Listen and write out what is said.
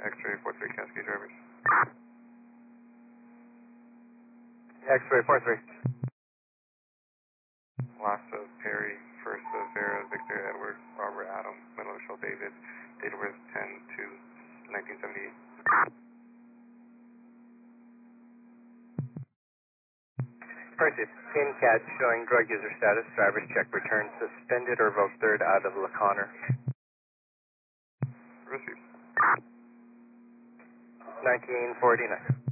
X-ray 43 Cascade drivers. X-ray 43. Last of Perry, first of Vera, Victor, Edward, Robert, Adam, middle initial David, date of birth 10/2/1978. Pursuit. In catch showing drug user status, driver's check return suspended or revoked third out of LaConner. Received. 1949.